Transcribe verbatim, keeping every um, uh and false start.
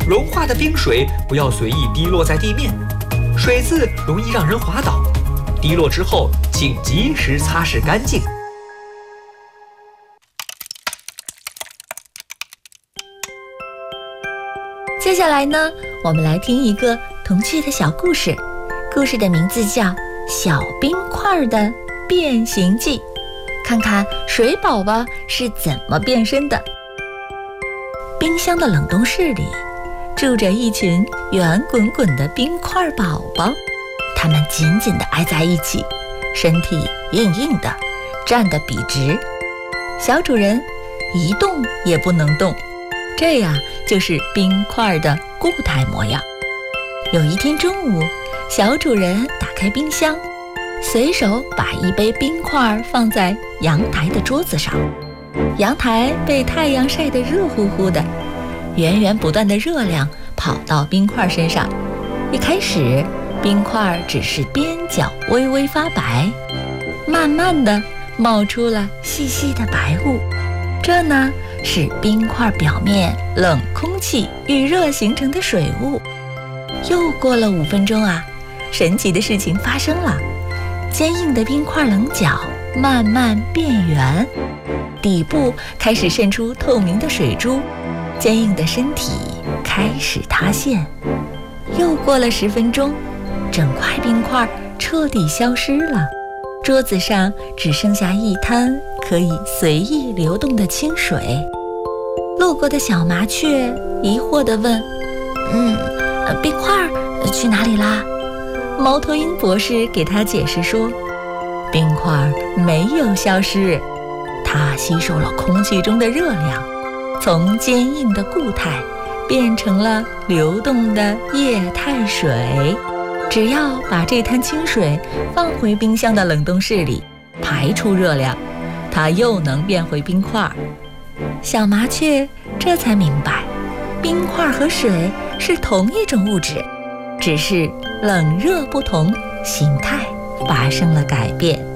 融化的冰水不要随意滴落在地面，水渍容易让人滑倒，滴落之后请及时擦拭干净。 接下来呢，我们来听一个童趣的小故事，故事的名字叫《小冰块的变形记》，看看水宝宝是怎么变身的。冰箱的冷冻室里住着一群圆滚滚的冰块宝宝，它们紧紧地挨在一起，身体硬硬的，站得笔直，小主人一动也不能动，这样就是冰块的固态模样。有一天中午，小主人打开冰箱，随手把一杯冰块放在阳台的桌子上。阳台被太阳晒得热乎乎的，源源不断的热量跑到冰块身上。一开始，冰块只是边角微微发白，慢慢的冒出了细细的白雾，这呢是冰块表面冷空气遇热形成的水雾。又过了五分钟啊，神奇的事情发生了，坚硬的冰块棱角慢慢变圆，底部开始渗出透明的水珠，坚硬的身体开始塌陷。又过了十分钟，整块冰块彻底消失了，桌子上只剩下一滩可以随意流动的清水。路过的小麻雀疑惑地问：嗯，冰块去哪里啦？猫头鹰博士给他解释说，冰块没有消失，它吸收了空气中的热量，从坚硬的固态变成了流动的液态水。只要把这滩清水放回冰箱的冷冻室里，排出热量，它又能变回冰块。小麻雀这才明白，冰块和水是同一种物质，只是冷热不同，形态发生了改变。